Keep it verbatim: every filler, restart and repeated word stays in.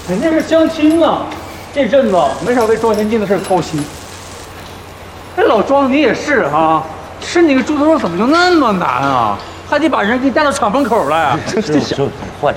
人家是相亲啊，这阵子没少为庄前进的事操心。哎，老庄你也是哈，吃你个猪头肉怎么就那么难啊？还得把人给你带到厂门口来。 这这换